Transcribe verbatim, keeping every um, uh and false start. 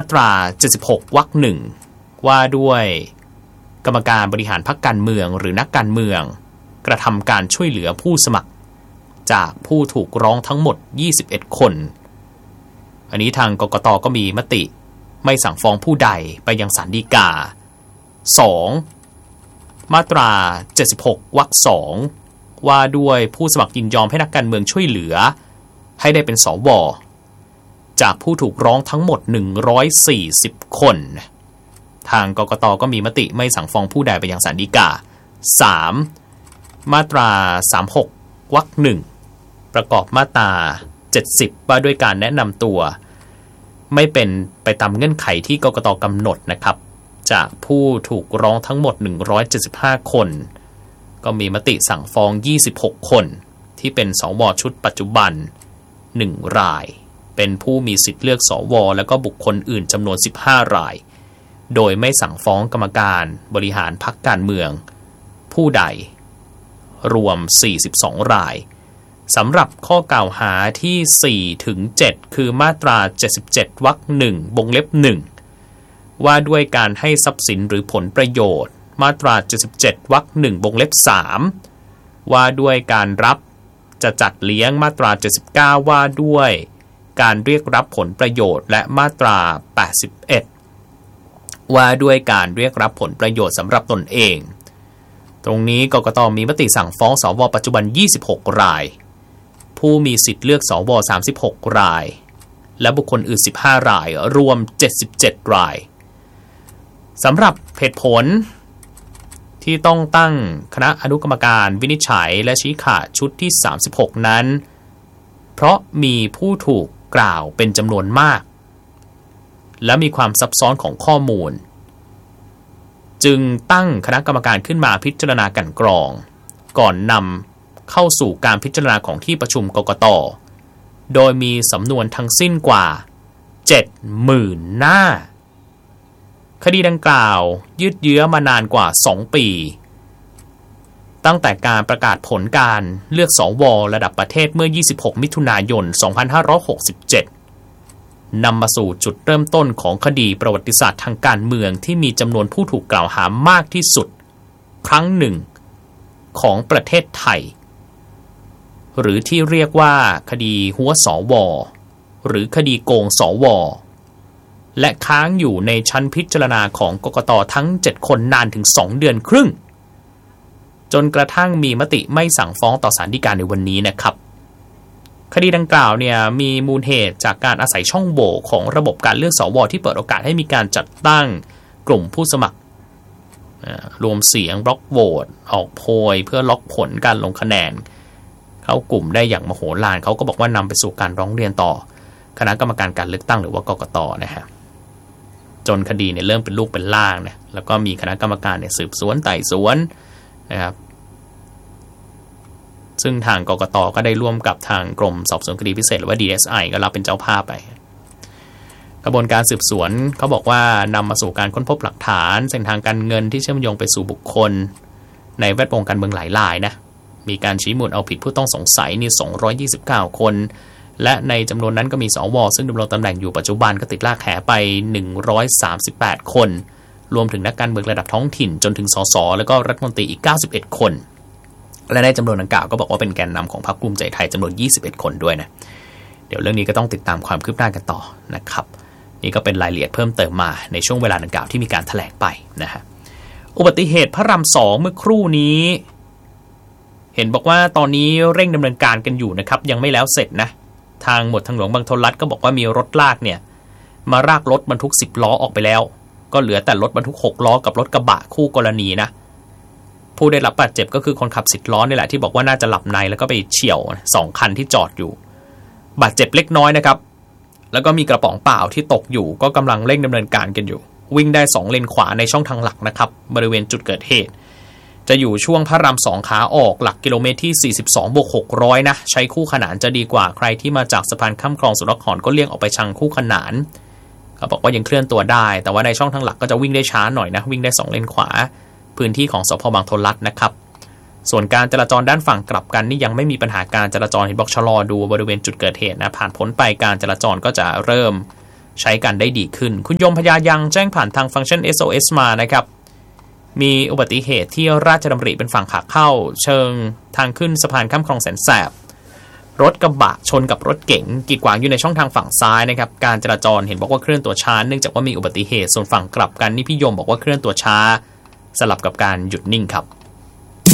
ตราเจ็ดสิบหกวรรคหนึ่งว่าด้วยกรรมการบริหารพรรคการเมืองหรือนักการเมืองกระทำการช่วยเหลือผู้สมัครจากผู้ถูกร้องทั้งหมดยี่สิบเอ็ดคนอันนี้ทางกกต.ก็มีมติไม่สั่งฟ้องผู้ใดไปยังศาลฎีกาสองมาตราเจ็ดสิบหกวรรคสองว่าด้วยผู้สมัครยินยอมให้นักการเมืองช่วยเหลือให้ได้เป็นสวจากผู้ถูกร้องทั้งหมดหนึ่งร้อยสี่สิบคนทางกกต.ก็มีมติไม่สั่งฟ้องผู้ใดไปยังศาลฎีกาสามมาตราสามสิบหกวรรคหนึ่งประกอบมาตราเจ็ดสิบว่าด้วยการแนะนำตัวไม่เป็นไปตามเงื่อนไขที่กกต.กำหนดนะครับจากผู้ถูกร้องทั้งหมดหนึ่งร้อยเจ็ดสิบห้าคนก็มีมติสั่งฟ้องยี่สิบหกคนที่เป็นสวชุดปัจจุบันหนึ่งรายเป็นผู้มีสิทธิ์เลือกสวแล้วก็บุคคลอื่นจำนวนสิบห้ารายโดยไม่สั่งฟ้องกรรมการบริหารพรรคการเมืองผู้ใดรวมสี่สิบสองรายสำหรับข้อกล่าวหาที่สี่ถึงเจ็ดคือมาตราเจ็ดสิบเจ็ดวรรคหนึ่งวงเล็บหนึ่งว่าด้วยการให้ทรัพย์สินหรือผลประโยชน์มาตราเจ็ดสิบเจ็ดวรรคหนึ่งวงเล็บสามว่าด้วยการรับจะจัดเลี้ยงมาตราเจ็ดสิบเก้าว่าด้วยการเรียกรับผลประโยชน์และมาตราแปดสิบเอ็ดว่าด้วยการเรียกรับผลประโยชน์สำหรับตนเองตรงนี้กกต.มีมติสั่งฟ้องสวปัจจุบันยี่สิบหกรายผู้มีสิทธิ์เลือกสวสามสิบหกรายและบุคคลอื่นสิบห้ารายรวมเจ็ดสิบเจ็ดรายสำหรับเหตุผลที่ต้องตั้งคณะอนุกรรมการวินิจฉัยและชี้ขาดชุดที่สามสิบหกนั้นเพราะมีผู้ถูกกล่าวเป็นจำนวนมากและมีความซับซ้อนของข้อมูลจึงตั้งคณะกรรมการขึ้นมาพิจารณากันกรองก่อนนำเข้าสู่การพิจารณาของที่ประชุมกกต.โดยมีสำนวนทั้งสิ้นกว่า เจ็ดหมื่น หน้าคดีดังกล่าวยืดเยื้อมานานกว่าสองปีตั้งแต่การประกาศผลการเลือกสวระดับประเทศเมื่อยี่สิบหกมิถุนายนสองพันห้าร้อยหกสิบเจ็ดนำมาสู่จุดเริ่มต้นของคดีประวัติศาสตร์ทางการเมืองที่มีจำนวนผู้ถูกกล่าวหามากที่สุดครั้งหนึ่งของประเทศไทยหรือที่เรียกว่าคดีหัวสวหรือคดีโกงสวและค้างอยู่ในชั้นพิจารณาของกกต.ทั้งเจ็ดคนนานถึงสองเดือนครึ่งจนกระทั่งมีมติไม่สั่งฟ้องต่อศาลฎีกาในวันนี้นะครับคดีดังกล่าวเนี่ยมีมูลเหตุจากการอาศัยช่องโหว่ของระบบการเลือกสวที่เปิดโอกาสให้มีการจัดตั้งกลุ่มผู้สมัครรวมเสียงบล็อกโหวตออกโพยเพื่อล็อกผลการลงคะแนนเข้ากลุ่มได้อย่างมโหฬารเขาก็บอกว่านำไปสู่การร้องเรียนต่อคณะกรรมการการเลือกตั้งหรือว่ากกต.นะฮะจนคดีเนี่ยเริ่มเป็นลูกเป็นล่างนะแล้วก็มีคณะกรรมการเนี่ยสืบสวนไต่สวนนะครับซึ่งทางกกต.ก็ได้ร่วมกับทางกรมสอบสวนคดีพิเศษหรือว่า ดี เอส ไอ ก็รับเป็นเจ้าภาพไปกระบวนการสืบสวนเขาบอกว่านำมาสู่การค้นพบหลักฐานเส้นทางการเงินที่เชื่อมโยงไปสู่บุคคลในแวดวงการเมืองหลายรายนะมีการชี้มูลเอาผิดผู้ต้องสงสัยนี่สองร้อยยี่สิบเก้าคนและในจำนวนนั้นก็มีสวซึ่งดำรงตำแหน่งอยู่ปัจจุบันก็ติดลากแหไปหนึ่งร้อยสามสิบแปดคนรวมถึงนักการเมืองระดับท้องถิ่นจนถึงสสแล้วก็รัฐมนตรีอีกเก้าสิบเอ็ดคนและในจำนวนดังกล่าวก็บอกว่าเป็นแกนนำของพรรคภูมิใจไทยจำนวนยี่สิบเอ็ดคนด้วยนะเดี๋ยวเรื่องนี้ก็ต้องติดตามความคืบหน้ากันต่อนะครับนี่ก็เป็นรายละเอียดเพิ่มเติมมาในช่วงเวลาดังกล่าวที่มีการแถลงไปนะฮะอุบัติเหตุพระรามสองเมื่อครู่นี้เห็นบอกว่าตอนนี้เร่งดำเนินการกันอยู่นะครับยังไม่แล้วเสร็จนะทางหมวดทางหลวงบางทนรัฐก็บอกว่ามีรถลากเนี่ยมารากรถบรรทุกสิบล้อออกไปแล้วก็เหลือแต่รถบรรทุกหกล้อกับรถกระบะคู่กรณีนะผู้ได้รับบาดเจ็บก็คือคนขับสิบล้อนี่แหละที่บอกว่าน่าจะหลับในแล้วก็ไปเฉี่ยวสองคันที่จอดอยู่บาดเจ็บเล็กน้อยนะครับแล้วก็มีกระป๋องเปล่าที่ตกอยู่ก็กำลังเร่งดำเนินการกันอยู่วิ่งได้สองเลนขวาในช่องทางหลักนะครับบริเวณจุดเกิดเหตุจะอยู่ช่วงพระรามสองขาออกหลักกิโลเมตรที่สี่สิบสองบวกหกร้อยนะใช้คู่ขนานจะดีกว่าใครที่มาจากสะพานข้ามคลองสุรขรก็เลี่ยงออกไปชังคู่ขนานเขาบอกว่ายังเคลื่อนตัวได้แต่ว่าในช่องทางหลักก็จะวิ่งได้ช้าหน่อยนะวิ่งได้สองเลนขวาพื้นที่ของสภ.บางทนรัฐนะครับส่วนการจราจรด้านฝั่งกลับกันนี่ยังไม่มีปัญหาการจราจรเห็นบอกชะลอดูบริเวณจุดเกิดเหตุนะผ่านพ้นไปการจราจรก็จะเริ่มใช้กันได้ดีขึ้นคุณยมพยายังแจ้งผ่านทางฟังก์ชัน เอส โอ เอส มานะครับมีอุบัติเหตุที่ราชดำริเป็นฝั่งขาเข้าเชิงทางขึ้นสะพานข้ามคลองแสนแสบรถกระบะชนกับรถเก๋งกีดขวางอยู่ในช่องทางฝั่งซ้ายนะครับการจราจรเห็นบอกว่าเคลื่อนตัวช้าเนื่องจากว่ามีอุบัติเหตุส่วนฝั่งกลับกันนี่พี่ยมบอกว่าเคลื่อนตัวช้าสลับกับการหยุดนิ่งครับ